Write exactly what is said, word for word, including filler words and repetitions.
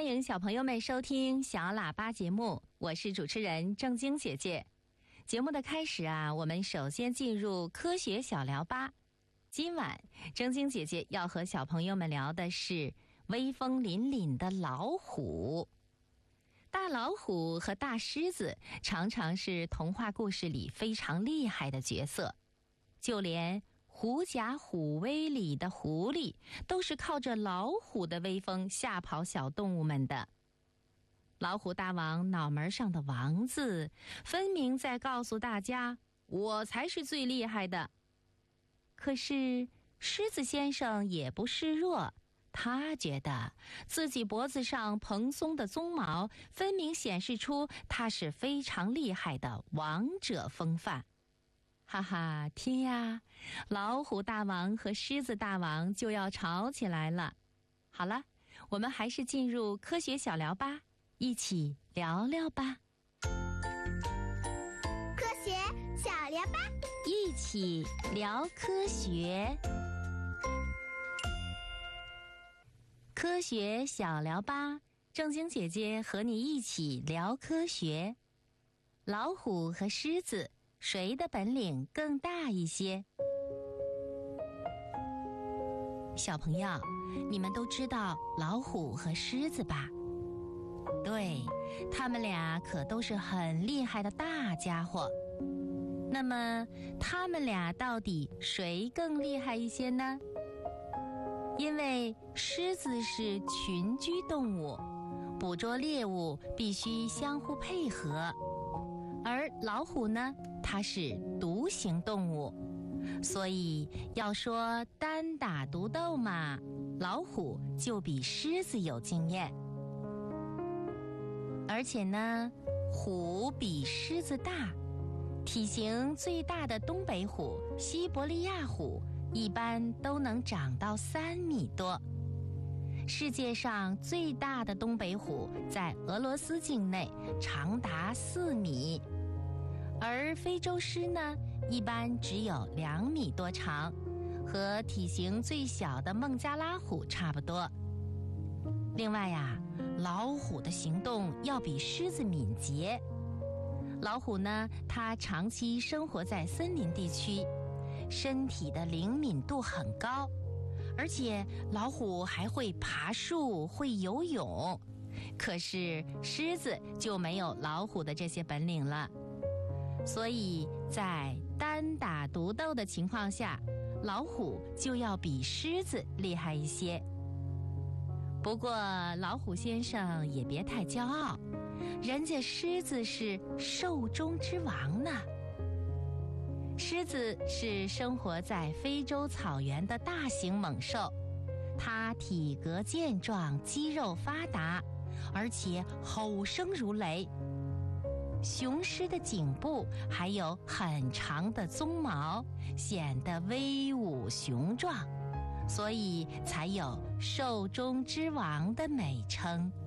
欢迎小朋友们收听小喇叭节目，我是主持人正晶姐姐。节目的开始啊，我们首先进入科学小聊吧。今晚正晶姐姐要和小朋友们聊的是威风凛凛的老虎。大老虎和大狮子常常是童话故事里非常厉害的角色，就连狐假虎威里的狐狸都是靠着老虎的威风吓跑小动物们的。老虎大王脑门上的王字分明在告诉大家，我才是最厉害的。可是狮子先生也不示弱，他觉得自己脖子上蓬松的鬃毛分明显示出他是非常厉害的王者风范。哈哈，天呀，老虎大王和狮子大王就要吵起来了。好了，我们还是进入科学小聊吧，一起聊聊吧。 科学小聊吧， 一起聊科学。科学小聊吧，正晶姐姐和你一起聊科学。老虎和狮子，谁的本领更大一些？小朋友，你们都知道老虎和狮子吧？对，他们俩可都是很厉害的大家伙。那么，他们俩到底谁更厉害一些呢？因为狮子是群居动物，捕捉猎物必须相互配合，而老虎呢，它是独行动物，所以要说单打独斗嘛，老虎就比狮子有经验。而且呢，虎比狮子大，体型最大的东北虎、西伯利亚虎一般都能长到三米多。世界上最大的东北虎在俄罗斯境内，长达四米。而非洲狮呢，一般只有两米多长，和体型最小的孟加拉虎差不多。另外呀，老虎的行动要比狮子敏捷。老虎呢，它长期生活在森林地区，身体的灵敏度很高，而且老虎还会爬树，会游泳。可是狮子就没有老虎的这些本领了。所以在单打独斗的情况下，老虎就要比狮子厉害一些。不过老虎先生也别太骄傲，人家狮子是兽中之王呢。狮子是生活在非洲草原的大型猛兽，它体格健壮，肌肉发达，而且吼声如雷。雄狮的颈部还有很长的鬃毛，显得威武雄壮，所以才有兽中之王的美称。